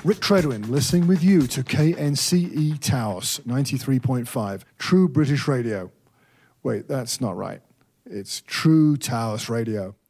Rick Tredwin listening with you to KNCE Taos 93.5, True British Radio. Wait, that's not right. It's True Taos Radio.